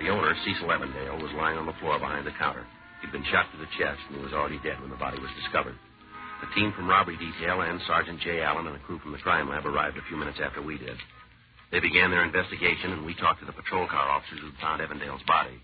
The owner, Cecil Evandale, was lying on the floor behind the counter. He'd been shot to the chest, and he was already dead when the body was discovered. The team from robbery detail and Sergeant J. Allen and a crew from the crime lab arrived a few minutes after we did. They began their investigation, and we talked to the patrol car officers who found Evandale's body.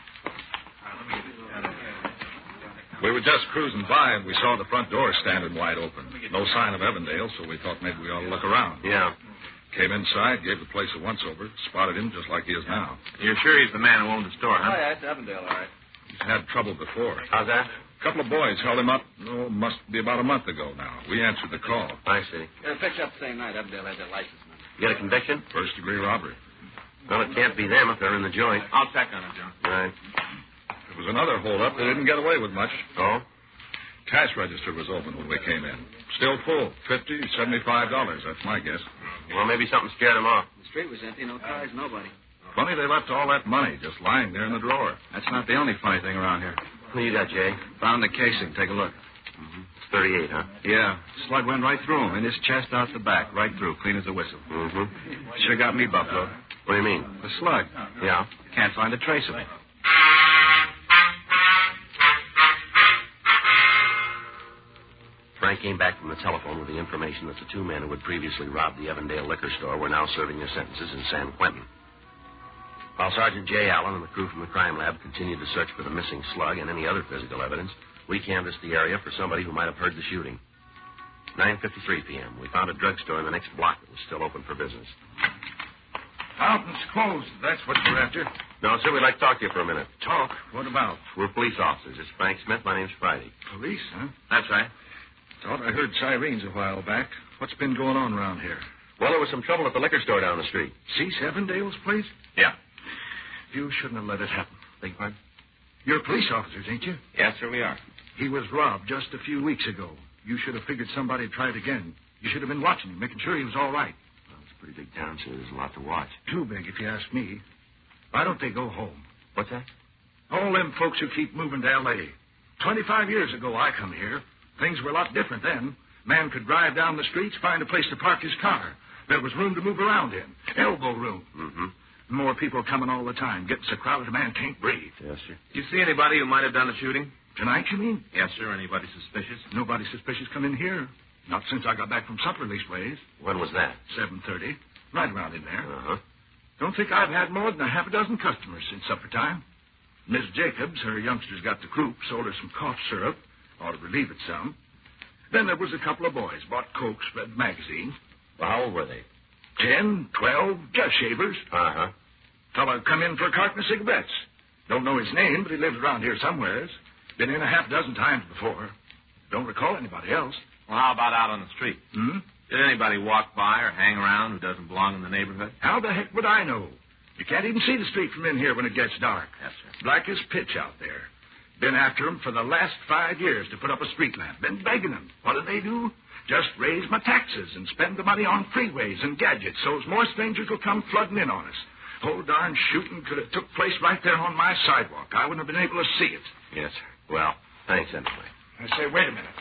We were just cruising by, and we saw the front door standing wide open. No sign of Evandale, so we thought maybe we ought to look around. Yeah. Came inside, gave the place a once-over, spotted him just like he is now. You're sure he's the man who owned the store, huh? Oh, yeah, it's Evandale, all right. He's had trouble before. How's that? A couple of boys held him up, must be about a month ago now. We answered the call. I see. They picked up the same night. Evandale had their license number. You got a conviction? First-degree robbery. Well, it can't be them if they're in the joint. I'll check on it, John. Right. There was another hold-up. They didn't get away with much. Oh? Cash register was open when we came in. Still full. $50, $75. That's my guess. Well, maybe something scared them off. The street was empty. No cars, nobody. Funny they left all that money just lying there in the drawer. That's not the only funny thing around here. What you got, Jay? Found the casing. Take a look. It's 38, huh? Yeah. Slug went right through him. In his chest, out the back. Right through. Clean as a whistle. Mm-hmm. Should have got me, Buffalo. What do you mean? The slug. Yeah. Can't find a trace of it. Frank came back from the telephone with the information that the two men who had previously robbed the Evandale liquor store were now serving their sentences in San Quentin. While Sergeant J. Allen and the crew from the crime lab continued to search for the missing slug and any other physical evidence, we canvassed the area for somebody who might have heard the shooting. 9:53 p.m. We found a drugstore in the next block that was still open for business. Fountain's closed. That's what you're after. No, sir, we'd like to talk to you for a minute. Talk? What about? We're police officers. It's Frank Smith. My name's Friday. Police, huh? That's right. Thought I heard sirens a while back. What's been going on around here? Well, there was some trouble at the liquor store down the street. Cease Evandale's place? Yeah. You shouldn't have let it happen. Beg your pardon? You're police officers, ain't you? Yes, sir, we are. He was robbed just a few weeks ago. You should have figured somebody'd try it again. You should have been watching him, making sure he was all right. Well, it's a pretty big town, sir. There's a lot to watch. Too big, if you ask me. Why don't they go home? What's that? All them folks who keep moving to L.A. 25 years ago, I come here. Things were a lot different then. Man could drive down the streets, find a place to park his car. There was room to move around in. Elbow room. Mm-hmm. More people coming all the time. Getting so crowded a man can't breathe. Yes, sir. You see anybody who might have done the shooting? Tonight, you mean? Yes, sir. Anybody suspicious? Nobody suspicious come in here. Not since I got back from supper, leastways. When was that? 7:30. Right around in there. Uh-huh. Don't think I've had more than a half a dozen customers since supper time. Miss Jacobs, her youngsters got the croup, sold her some cough syrup. Ought to relieve it some. Then there was a couple of boys. Bought Cokes, read magazines. Well, how old were they? 10, 12, just shavers. Uh-huh. Fella come in for a carton of cigarettes. Don't know his name, but he lives around here somewheres. Been in a half dozen times before. Don't recall anybody else. Well, how about out on the street? Hmm? Did anybody walk by or hang around who doesn't belong in the neighborhood? How the heck would I know? You can't even see the street from in here when it gets dark. Yes, sir. Black as pitch out there. Been after 'em for the last 5 years to put up a street lamp. Been begging 'em. What do? Just raise my taxes and spend the money on freeways and gadgets so as more strangers will come flooding in on us. Whole darn shooting could have took place right there on my sidewalk. I wouldn't have been able to see it. Yes, sir. Well, thanks anyway. I say, wait a minute.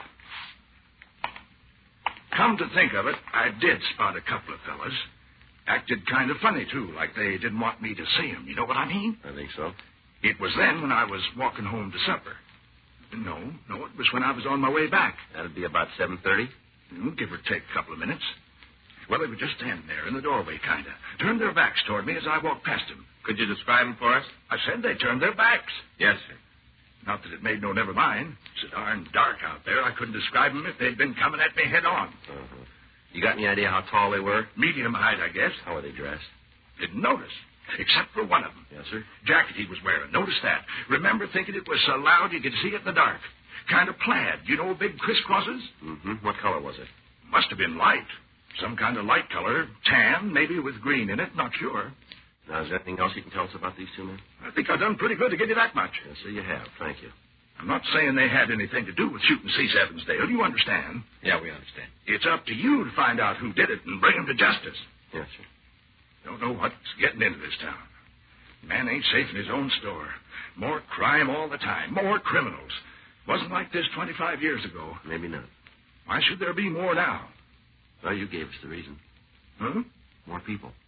Come to think of it, I did spot a couple of fellas. Acted kind of funny, too, like they didn't want me to see 'em. You know what I mean? I think so. It was then when I was walking home to supper. No, it was when I was on my way back. That'd be about 7:30? Give or take a couple of minutes. Well, they were just standing there in the doorway, kind of. Turned their backs toward me as I walked past them. Could you describe them for us? I said they turned their backs. Yes, sir. Not that it made no never mind. It's so darn dark out there, I couldn't describe them if they'd been coming at me head on. Uh-huh. You got any idea how tall they were? Medium height, I guess. How were they dressed? Didn't notice. Except for one of them. Yes, sir. Jacket he was wearing. Notice that. Remember thinking it was so loud you could see it in the dark. Kind of plaid. You know big crisscrosses? Mm-hmm. What color was it? Must have been light. Some kind of light color. Tan, maybe with green in it. Not sure. Now, is there anything else you can tell us about these two men? I think I've done pretty good to give you that much. Yes, sir, you have. Thank you. I'm not saying they had anything to do with shooting Cease Evansdale. You understand? Yeah, we understand. It's up to you to find out who did it and bring him to justice. Yes, sir. Don't know what's getting into this town. Man ain't safe in his own store. More crime all the time. More criminals. Wasn't like this 25 years ago. Maybe not. Why should there be more now? Well, you gave us the reason. Huh? More people.